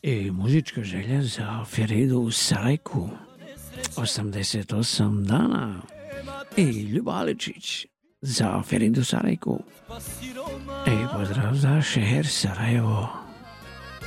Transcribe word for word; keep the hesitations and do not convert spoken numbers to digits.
I muzička želja za Feridu Sarajku, osamdeset osam dana. I Ljubaličić za Feridu Sarajku. I pozdrav za Šeher Sarajevo.